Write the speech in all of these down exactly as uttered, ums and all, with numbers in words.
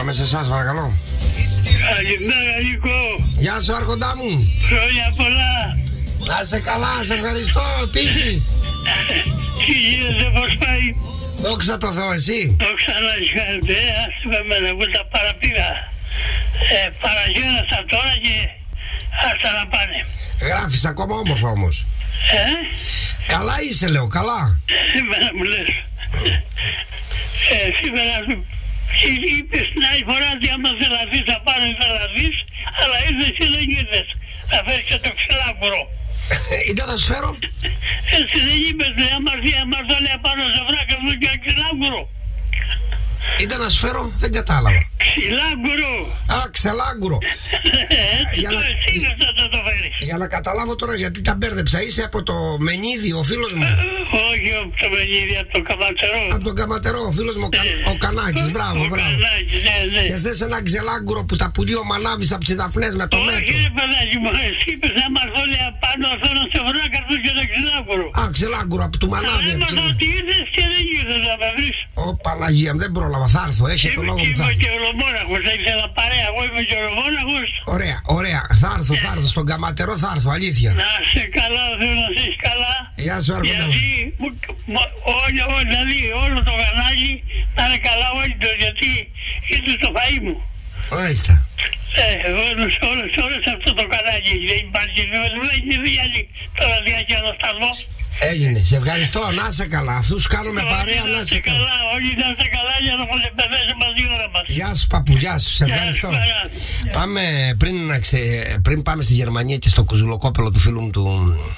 Πάμε σε εσάς, παρακαλώ. Καλημέρα, Νικό. Γεια σου, Άρχοντά μου. Χρόνια πολλά. Να είσαι καλά, σε ευχαριστώ επίσης. Τι γίνεται, πώς πάει? Δόξα τω Θεώ, εσύ. Δόξα να συγχαρητήρια. Ας με εμένα που τα παραπήγα. Ε, παραγένασα τώρα και άστα να πάνε. Γράφεις ακόμα όμορφα όμως. Ε? Καλά είσαι, λέω, καλά. Σήμερα μου λες. Ε, σήμερα είπες την άλλη φορά ότι άμα δεν θα δεις θα πάνε θα θα δεις, αλλά ήρθες και δεν ήρθες. Θα φέρεις και το ξελάκουρο. Ήταν να σου φέρω. Έτσι δεν είπες, άμα έρθει αμαρτωλία πάνω σε βράκα μου και ξελάκουρο. Ήταν να σου φέρω, δεν κατάλαβα. Ξυλάγκουρο. Α, ξελάγκουρο. Έτσι Για το να- εσύ θα το το φέρεις. Για να καταλάβω τώρα γιατί τα μπέρδεψα. Είσαι από το Μενίδη, ο φίλος μου. Όχι από το Μενίδη, από το Καματερό. Από τον Καματερό, ο φίλος μου ο, Κα- ο Κανάκης. Μπράβο, Ο μπράβο. Κανάκης, ναι, ναι. Και θες ένα ξελάγκουρο που τα πουλεί ο Μανάβης από τις Δαφνές με το Όχι μέτρο. ρε παιδάκι μου, εσύ είπες να μας όλοι απάνω θέλω σε βράκα του και το ξυλάγκουρο. Α, ξελάγκουρο από του Μανάβη. από Έμαθα τις- ότι ήρθες και δεν ήρθες να με βρεις. Ω Παναγία μου, δεν πρόλαβα, θα έρθω, έχει το Είμαι λόγο και μου, θα είμαι έρθω. και ολομόναχος, θα ήθελα παρέα, εγώ είμαι και ολομόναχος. Ωραία, ωραία, θα έρθω, θα έρθω, στον Καματερό θα έρθω, αλήθεια. Να είσαι καλά, θέλω να είσαι καλά. Γεια σου, Άρχοντα μου. Γιατί μου- μου- όλοι, όλοι, δηλαδή όλο το κανάλι να είναι καλά όλοι τους, γιατί είναι το φαΐ μου. Μάλιστα. Ε, όλες, όλες, όλες αυτό το κανάλι δεν υπάρχει, δεν είναι δηλαδή τώρα διάκαιρο σταθμό. Έγινε, σε ευχαριστώ, να είσαι καλά. Αυτούς κάνουμε παρέα, Όλοι να είσαι καλά. καλά, όλοι να είστε καλά για να μας επενδύσει μαζί η ώρα μας. Γεια σου, παππού, γεια σου, σε Γεια ευχαριστώ. σου, παρά. Πάμε, πριν, να ξε... πριν πάμε στη Γερμανία και στο κουζουλοκόπελο του φίλου μου του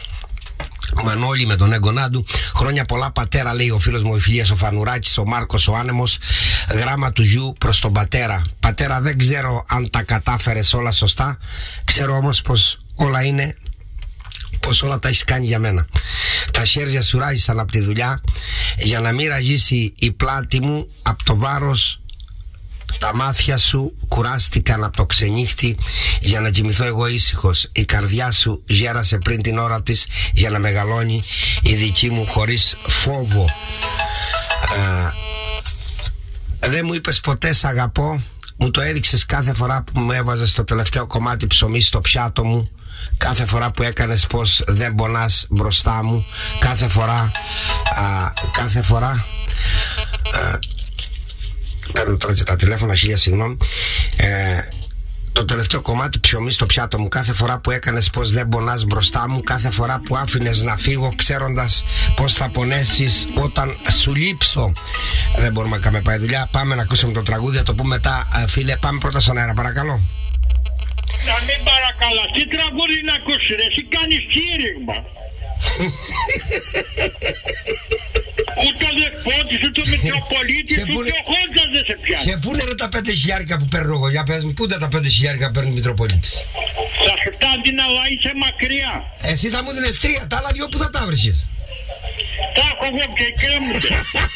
Μανώλη με τον έγκονά του. Χρόνια πολλά, πατέρα, λέει ο φίλος μου ο Φιλίας ο Φανουράκης, ο Μάρκος ο Άνεμος. Γράμμα του γιου προς τον πατέρα. Πατέρα, δεν ξέρω αν τα κατάφερες όλα σωστά. Ξέρω όμως πως όλα είναι, πως όλα τα έχεις κάνει για μένα. Τα χέρια σου ράγισαν από τη δουλειά για να μην ραγίσει η πλάτη μου από το βάρος. Τα μάτια σου κουράστηκαν από το ξενύχτη για να κοιμηθώ εγώ ήσυχος. Η καρδιά σου γέρασε πριν την ώρα της για να μεγαλώνει η δική μου χωρίς φόβο. Α, δεν μου είπες ποτέ σ' αγαπώ. Μου το έδειξες κάθε φορά που μου έβαζες το τελευταίο κομμάτι ψωμί στο πιάτο μου. Κάθε φορά που έκανες πως δεν πονάς μπροστά μου. Κάθε φορά α, Κάθε φορά α, παίρνω τώρα και τα τηλέφωνα, χίλια συγγνώμη. ε, Το τελευταίο κομμάτι ψωμί στο πιάτο μου. Κάθε φορά που έκανες πως δεν πονάς μπροστά μου. Κάθε φορά που άφηνες να φύγω ξέροντας πως θα πονέσεις όταν σου λείψω. Δεν μπορούμε να κάνουμε πάει δουλειά. Πάμε να ακούσουμε το τραγούδι, θα το πούμε μετά. ε, Φίλε, πάμε πρώτα στον αέρα, παρακαλώ. Να μην παρακαλά, τι τραγούδι να ακούσεις ρε, εσύ κάνεις κήρυγμα. Ούτε ο δεσπότης, ούτε ο Μητροπολίτης, Και πού ούτε είναι- ο Χόντζας δεν σε πιάνει. Και πού είναι ρε τα πέντε χιλιάρικα που παίρνω εγώ, για πες μου, πού είναι τα πέντε χιλιάρικα που παίρνει ο Μητροπολίτης. Θα σου τάνει να είσαι μακριά. Εσύ θα μου δίνεις τρία, τα άλλα δυο που θα τα βρίσκεις. Τα έχω εγώ και κρέμονται.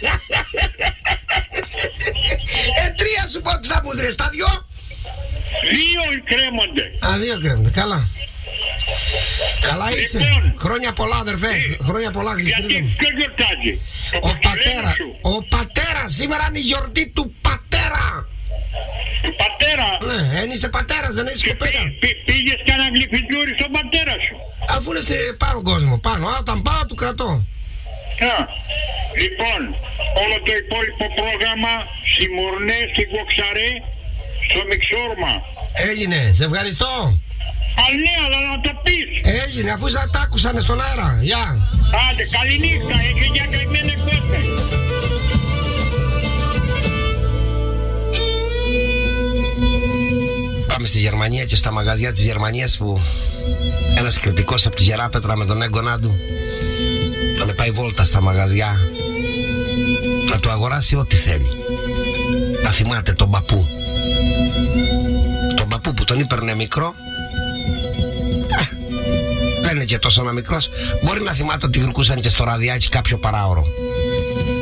Ε, τρία σου πω ότι θα μου δίνεις, τα δυο. Δύο κρέμονται. Α, δύο κρέμονται, καλά. Καλά είσαι. Λοιπόν. Χρόνια πολλά, αδερφέ. Χρόνια πολλά, γλυκρινό. Γιατί ποιο γιορτάζει. Ο πατέρα, ο πατέρα, σήμερα είναι η γιορτή του πατέρα. Του πατέρα. Ναι, εν είσαι πατέρας, δεν έχεις Και κοπέλα. πή- πή- πήγες κανένα γλυφιτζούρι στον πατέρα σου. Αφού είναι στη πάνω κόσμο, πάνω. Α, όταν πάω του κρατώ. Α, λοιπόν, όλο το υπόλοιπο πρόγραμμα στη Μουρνέ, στην Κοξαρέ, στο Μιξόρμα. Έγινε, σε ευχαριστώ. Α, ναι, αλλά να το πεις. Έγινε, αφού σα τα άκουσαν στον αέρα. Γεια. Άντε, καληνύχτα, έχει για καημένα κόστα. Πάμε στη Γερμανία και στα μαγαζιά της Γερμανίας που ένας κριτικός από τη Γεράπετρα με τον έγκονά του τον πάει βόλτα στα μαγαζιά να του αγοράσει ό,τι θέλει. Να θυμάται τον παππού. Τον παππού που τον ήπαιρνε μικρό. Δεν είναι και τόσο ένα μικρός. Μπορεί να θυμάται ότι γρουκούσαν και στο ραδιάκι κάποιο παράωρο.